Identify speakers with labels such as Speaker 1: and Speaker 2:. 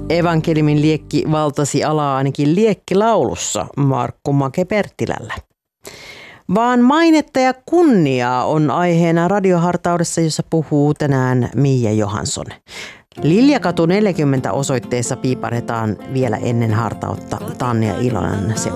Speaker 1: Evankeliumin liekki valtasi alaa ainakin liekkilaulussa Markku Make-Perttilällä. Vaan mainetta ja kunniaa on aiheena radiohartaudessa, jossa puhuu tänään Mia Johansson. Liljakatu 40 osoitteessa piiparetaan vielä ennen hartautta Tanja Ilonen